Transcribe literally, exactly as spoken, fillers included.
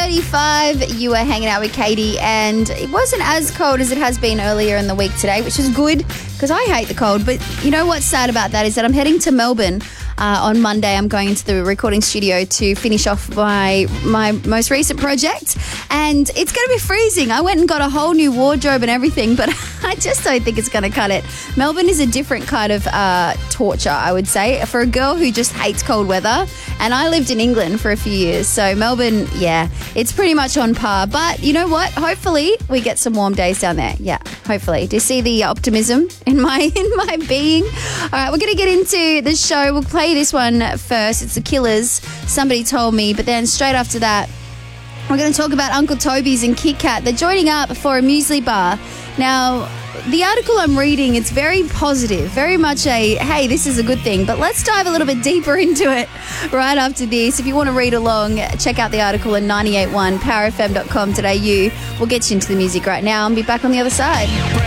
thirty-five, you were hanging out with Katie, and it wasn't as cold as it has been earlier in the week today, which is good because I hate the cold. But you know what's sad about that is that I'm heading to Melbourne uh, on Monday. I'm going into the recording studio to finish off my, my most recent project, and it's going to be freezing. I went and got a whole new wardrobe and everything, but I just don't think it's going to cut it. Melbourne is a different kind of uh, torture, I would say, for a girl who just hates cold weather. And I lived in England for a few years, so Melbourne, yeah, it's pretty much on par. But you know what? Hopefully we get some warm days down there. Yeah, hopefully. Do you see the optimism in my in my being? All right, we're going to get into the show. We'll play this one first. It's The Killers, Somebody Told Me. But then straight after that, we're going to talk about Uncle Toby's and Kit Kat. They're joining up for a muesli bar. Now, the article I'm reading, it's very positive, very much a, hey, this is a good thing. But let's dive a little bit deeper into it right after this. If you want to read along, check out the article at ninety-eight point one power f m dot com dot a u. We'll get you into the music right now and be back on the other side.